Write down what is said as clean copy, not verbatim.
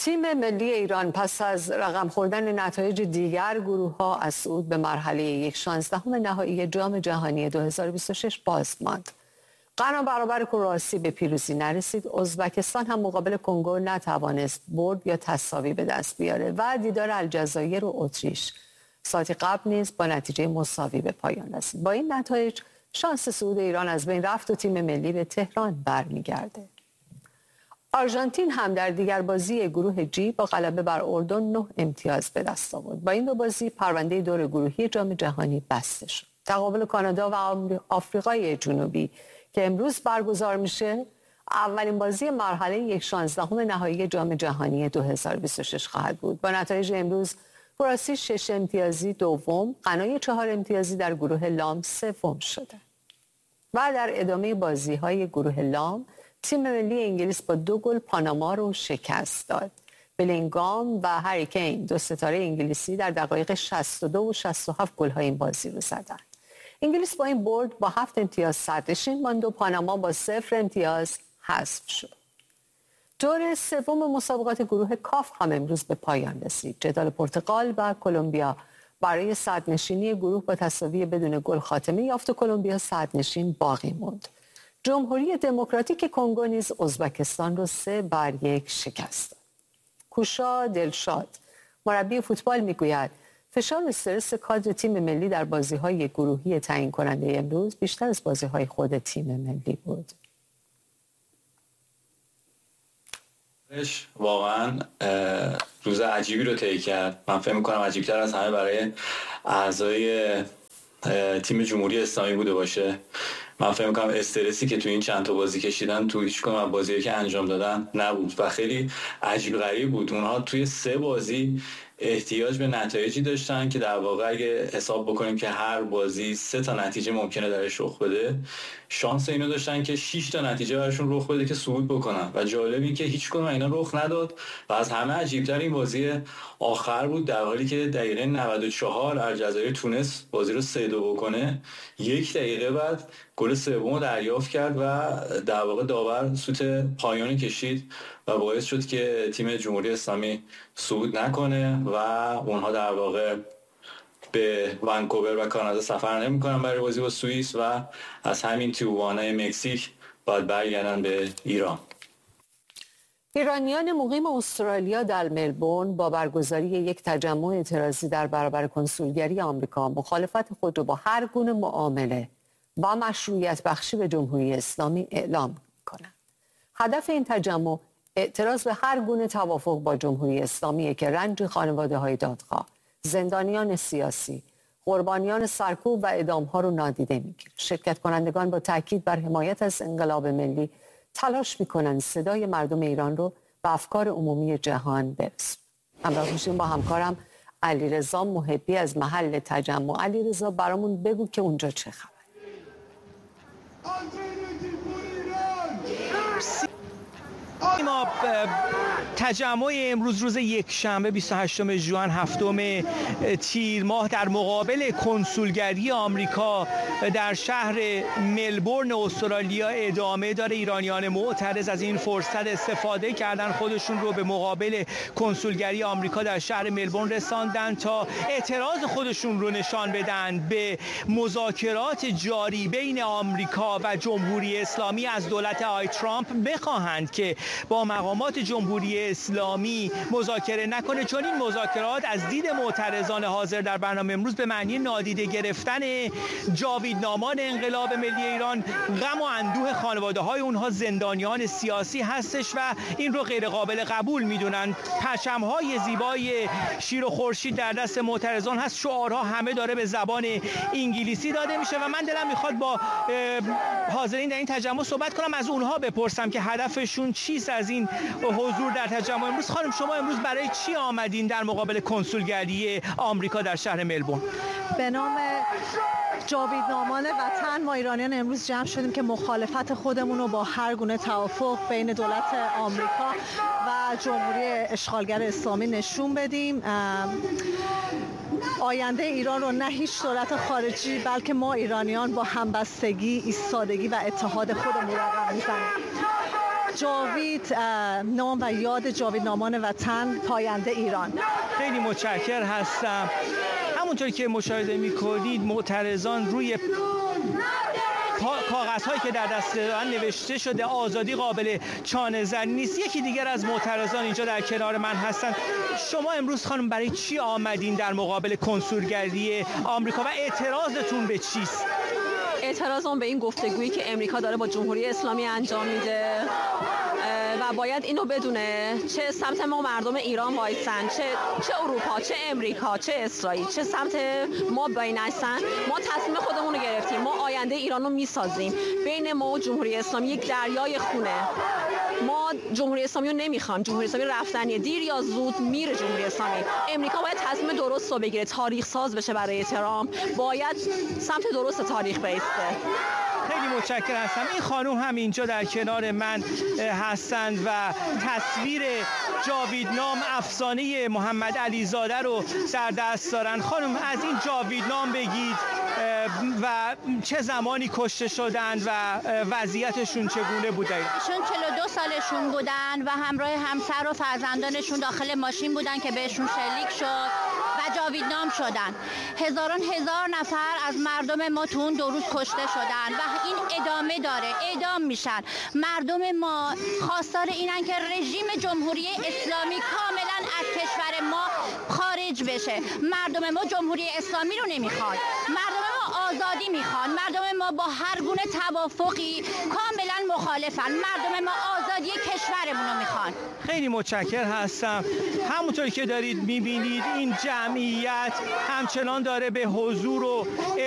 تیم ملی ایران پس از رقم خوردن نتایج دیگر گروه‌ها از صعود به مرحله 16 نهایی جام جهانی 2026 باز ماند. غنا برابر کرواسی به پیروزی نرسید. ازبکستان هم مقابل کنگو نتوانست برد یا تساوی به دست بیاره و دیدار الجزایر و اتریش ساعتی قبل نیز با نتیجه مساوی به پایان رسید. با این نتایج شانس صعود ایران از بین رفت و تیم ملی به تهران برمیگرده. آرژانتین هم در دیگر بازی گروه جی با غلبه بر اردن 9 امتیاز به دست آورد. با این دو بازی پرونده دور گروهی جام جهانی بسته شد. تقابل کانادا و آفریقای جنوبی که امروز برگزار میشه اولین بازی مرحله 16 نهایی جام جهانی 2026 خواهد بود. با نتایج امروز کرواسی 6 امتیازی دوم، غنای 4 امتیازی در گروه لام سوم شده. و در ادامه بازی‌های گروه لام تیم ملی انگلیس با 2 گل پاناما رو شکست داد. بلینگام و هری کین دو ستاره انگلیسی در دقایق 62 و 67 گل‌های این بازی رو زدند. انگلیس با این برد با 7 امتیاز صدرنشین ماند و پاناما با 0 امتیاز حذف شد. دور سوم مسابقات گروه کاف هم امروز به پایان رسید. جدال پرتغال و کلمبیا برای صدرنشینی گروه با تساوی بدون گل خاتمه یافت و کلمبیا صدرنشین باقی ماند. جمهوری دموکراتیک کنگو نیز ازبکستان را 3-1 شکست داد. کوشا دلشاد مربی فوتبال میگوید فشار و استرس کادر تیم ملی در بازی‌های گروهی تعیین کننده امروز بیشتر از بازی‌های خود تیم ملی بود. واقعا روز عجیبی رو طی کرد. من فکر می‌کنم عجیب‌تر از همه برای اعضای تیم جمهوری اسلامی بوده باشه. من فکر می‌کنم استرسی که تو این چند تا بازی کشیدن تو هیچ کدوم از بازی‌هایی که انجام دادن نبود و خیلی عجیب غریب بود. اونها توی 3 بازی احتیاج به نتایجی داشتن که در واقع اگه حساب بکنیم که هر بازی 3 تا نتیجه ممکنه درش رخ بده، شانس اینو داشتن که 6 تا نتیجه براشون رخ بده که صعود بکنن و جالب این که هیچ کدوم اینا رخ نداد و از همه عجیب‌تر این بازی آخر بود، در حالی که دقیقه 94 الجزایر تونس بازی رو 3-2 بکنه. 1 دقیقه بعد گل سوم رو دریافت کرد و در واقع داور سوت پایانی کشید و باعث شد که تیم جمهوری اسلامی صعود نکنه و اونها در واقع به ونکوور و کانادا سفر نمی‌کنن برای بازی با سوئیس و از همین تیوانا مکزیک باید برگردن به ایران. ایرانیان مقیم استرالیا در ملبورن با برگزاری یک تجمع اعتراضی در برابر کنسولگری آمریکا مخالفت خود را با هر گونه معامله و مشروعیت بخشی به جمهوری اسلامی اعلام کنند. هدف این تجمع اعتراض به هر گونه توافق با جمهوری اسلامی که رنج خانواده‌های دادخواه، زندانیان سیاسی، قربانیان سرکوب و اعدام‌ها رو نادیده می‌گیره. شرکت کنندگان با تاکید بر حمایت از انقلاب ملی تلاش می‌کنند صدای مردم ایران رو به افکار عمومی جهان برسونند. همراه میشیم با همکارم علیرضا محبی از محل تجمع. علیرضا برامون بگو که اونجا چه خبر؟ ما تجمع امروز روز یکشنبه 28 ژوئن هفتم تیر ماه در مقابل کنسولگری آمریکا در شهر ملبورن استرالیا ادامه داره. ایرانیان معترض از این فرصت استفاده کردن، خودشون رو به مقابل کنسولگری آمریکا در شهر ملبورن رساندن تا اعتراض خودشون رو نشان بدن به مذاکرات جاری بین آمریکا و جمهوری اسلامی. از دولت آقای ترامپ بخواهند که با مقامات جمهوری اسلامی مذاکره نکنه، چون این مذاکرات از دید معترضان حاضر در برنامه امروز به معنی نادیده گرفتن جاویدنامان انقلاب ملی ایران، غم و اندوه خانواده‌های اونها زندانیان سیاسی هستش و این رو غیر قابل قبول میدونن. پرچم‌های زیبای شیر و خورشید در دست معترضان هست، شعارها همه داره به زبان انگلیسی داده میشه و من دلم میخواد با حاضرین در این تجمع صحبت کنم، از اونها بپرسم که هدفشون چیست از این حضور در تجمع امروز. خانم شما امروز برای چی آمدین در مقابل کنسولگری آمریکا در شهر ملبورن؟ به نام جاویدنامان وطن ما ایرانیان امروز جمع شدیم که مخالفت خودمون رو با هر گونه توافق بین دولت آمریکا و جمهوری اشغالگر اسلامی نشون بدیم. آینده ایران رو نه هیچ دولت خارجی بلکه ما ایرانیان با همبستگی، ایستادگی و اتحاد خودمون رقم میزنیم. جاوید نام و یاد جاویدنامان وطن، پاینده ایران. خیلی متشکر هستم. همونطور که مشاهده می‌کنید معترضان روی کاغذهایی که در دست دارن نوشته شده آزادی قابل چانه زنی نیست. یکی دیگر از معترضان اینجا در کنار من هستن. شما امروز خانم برای چی آمدین در مقابل کنسولگری آمریکا و اعتراضتون به چیست؟ اعتراضم به این گفتگویی که امریکا داره با جمهوری اسلامی انجام میده و باید اینو بدونه چه سمت ما مردم ایران وایسن، چه اروپا، چه امریکا، چه اسرائیل، چه سمت ما بینستن. ما تصمیم خودمون رو گرفتیم، ما آینده ایران رو میسازیم. بین ما و جمهوری اسلامی یک دریای خونه. ما جمهوری اسلامی رو نمیخوام. جمهوری اسلامی رفتنیه، دیر یا زود میره جمهوری اسلامی. امریکا باید تصمیم درست رو بگیره، تاریخ ساز بشه برای ترامپ، باید سمت درست تاریخ بیسته. خیلی متشکرم هستم. این خانم هم اینجا در کنار من هستند و تصویر جاویدنام افسانه محمد علیزاده رو در دست دارن. خانم از این جاویدنام بگید و چه زمانی کشته شدند و وضعیتشون چگونه بوده؟ چون 42 سالشون بودن و همراه همسر و فرزندانشون داخل ماشین بودن که بهشون شلیک شد و جاویدنام شدن. هزار نفر از مردم ما تو اون 2 روز کشته شدن و این ادامه داره، اعدام میشن. مردم ما خواستار اینن که رژیم جمهوری اسلامی کاملا از کشور ما خارج بشه. مردم ما جمهوری اسلامی رو نمیخوان، مردم ما آزادی میخوان، مردم ما با هر گونه توافقی کاملا مخالفن، مردم ما آزادی کشورمون رو میخوان. خیلی متشکر هستم. همونطور که دارید میبینید این جمعیت همچنان داره به حضور و